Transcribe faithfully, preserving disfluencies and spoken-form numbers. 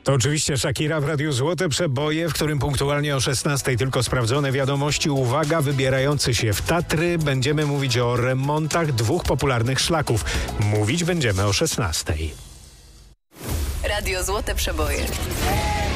To oczywiście Shakira w Radiu Złote Przeboje, w którym punktualnie o szesnastej tylko sprawdzone wiadomości. Uwaga, wybierający się w Tatry będziemy mówić o remontach dwóch popularnych szlaków. Mówić będziemy o szesnastej. Radio Złote Przeboje.